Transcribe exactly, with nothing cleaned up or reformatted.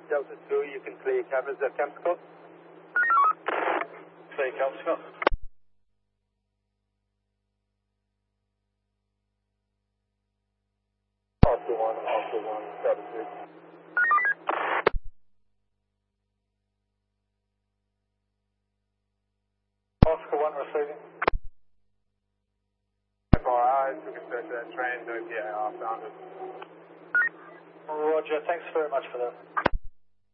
Delta two, you can clear cabins at Campscott. Clear Campscott. Oscar one, Oscar one, Delta two. Oscar one receiving. F R I, took a search of that train, no P A R found it. Roger, thanks very much for that.